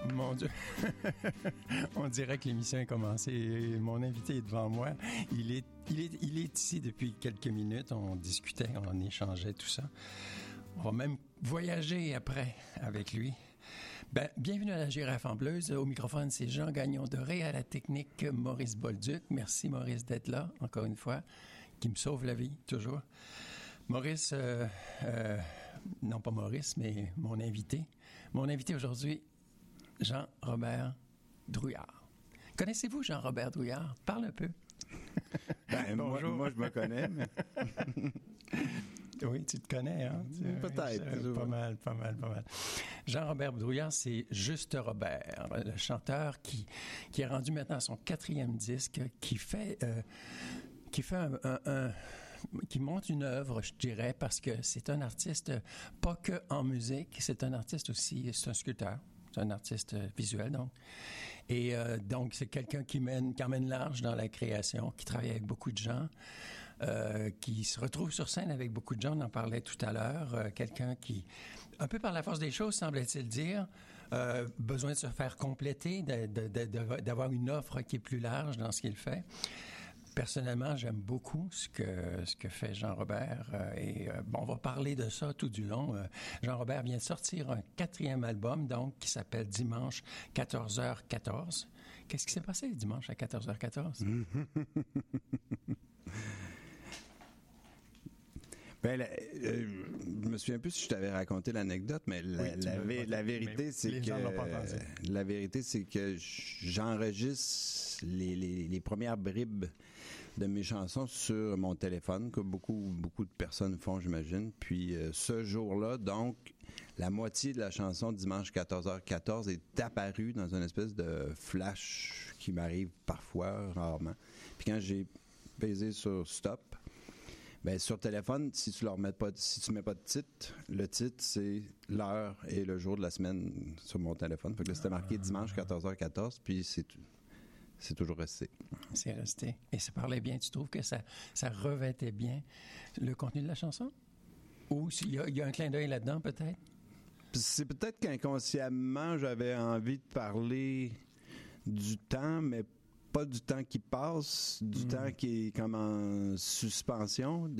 Mon Dieu, on dirait que l'émission est commencée. Mon invité est devant moi. Il est ici depuis quelques minutes. On discutait, on échangeait tout ça. On va même voyager après avec lui. Bienvenue à la Girafe en Bleuze. Au microphone, c'est Jean Gagnon-Doré, à la technique Maurice Bolduc. Merci Maurice d'être là, encore une fois, qui me sauve la vie, toujours. Maurice, non pas Maurice, mais mon invité. Mon invité aujourd'hui, Jean-Robert Drouillard. Connaissez-vous Jean-Robert Drouillard? Parle un peu. Bonjour. Moi, je me connais, mais... Oui, tu te connais, hein? Peut-être. Pas mal. Jean-Robert Drouillard, c'est Juste Robert, le chanteur qui est rendu maintenant son 4e disque, qui monte une œuvre, je dirais, parce que c'est un artiste, pas que en musique, c'est un artiste aussi, c'est un sculpteur. C'est un artiste visuel, donc. Et donc, c'est quelqu'un qui emmène large dans la création, qui travaille avec beaucoup de gens, qui se retrouve sur scène avec beaucoup de gens, on en parlait tout à l'heure, quelqu'un qui, un peu par la force des choses, semble-t-il dire, besoin de se faire compléter, d'avoir une offre qui est plus large dans ce qu'il fait. Personnellement, j'aime beaucoup ce que fait Jean-Robert on va parler de ça tout du long. Jean-Robert vient de sortir un 4e album, donc, qui s'appelle Dimanche 14h14. Qu'est-ce qui s'est passé dimanche à 14h14? Je me souviens plus si je t'avais raconté l'anecdote, mais la vérité, c'est que la vérité, c'est que j'enregistre les premières bribes de mes chansons sur mon téléphone, que beaucoup de personnes font, j'imagine. Puis ce jour-là, donc, la moitié de la chanson Dimanche 14h14 est apparue dans une espèce de flash qui m'arrive parfois, rarement. Puis quand j'ai pesé sur Stop, sur téléphone, si tu mets pas de titre, le titre, c'est l'heure et le jour de la semaine sur mon téléphone. Fait que là, c'était marqué Dimanche 14h14, puis c'est toujours resté. C'est resté. Et ça parlait bien. Tu trouves que ça revêtait bien le contenu de la chanson? Ou il y a un clin d'œil là-dedans, peut-être? C'est peut-être qu'inconsciemment, j'avais envie de parler du temps, mais pas du temps qui passe, du temps qui est comme en suspension.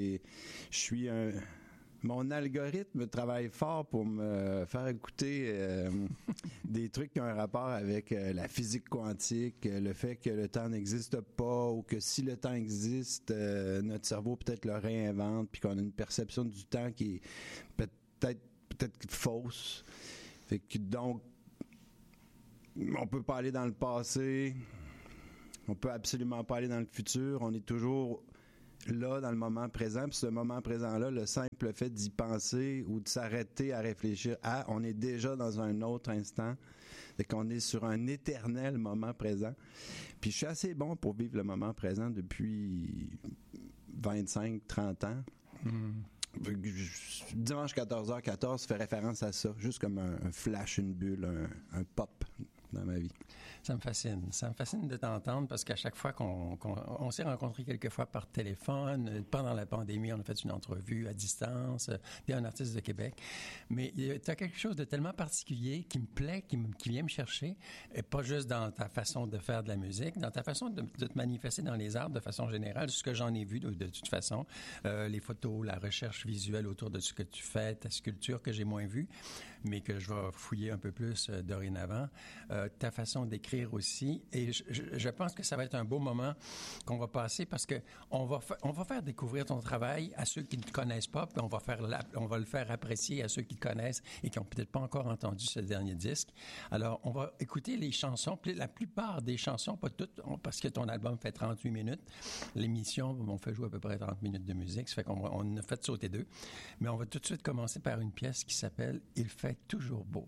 Mon algorithme travaille fort pour me faire écouter des trucs qui ont un rapport avec la physique quantique, le fait que le temps n'existe pas, ou que si le temps existe, notre cerveau peut-être le réinvente, puis qu'on a une perception du temps qui est peut-être fausse. Fait que donc, on peut pas aller dans le passé, on peut absolument pas aller dans le futur, on est toujours là, dans le moment présent. Puis ce moment présent-là, le simple fait d'y penser ou de s'arrêter à réfléchir on est déjà dans un autre instant. Fait qu'on est sur un éternel moment présent. Puis je suis assez bon pour vivre le moment présent depuis 25-30 ans. Dimanche 14h14 fait référence à ça, juste comme un flash, une bulle, un pop dans ma vie. Ça me fascine de t'entendre parce qu'à chaque fois qu'on s'est rencontrés quelques fois par téléphone, pendant la pandémie, on a fait une entrevue à distance, t'es un artiste de Québec, mais tu as quelque chose de tellement particulier qui me plaît, qui vient me chercher, et pas juste dans ta façon de faire de la musique, dans ta façon de te manifester dans les arts de façon générale, ce que j'en ai vu de toute façon, les photos, la recherche visuelle autour de ce que tu fais, ta sculpture que j'ai moins vue, mais que je vais fouiller un peu plus dorénavant, ta façon d'écrire aussi. Et je pense que ça va être un beau moment qu'on va passer parce que on va faire découvrir ton travail à ceux qui ne te connaissent pas, puis on va le faire apprécier à ceux qui te connaissent et qui n'ont peut-être pas encore entendu ce dernier disque. Alors, on va écouter les chansons, puis la plupart des chansons, pas toutes, parce que ton album fait 38 minutes. L'émission, on fait jouer à peu près 30 minutes de musique, ça fait qu'on a fait sauter 2. Mais on va tout de suite commencer par une pièce qui s'appelle « Il fait toujours beau ».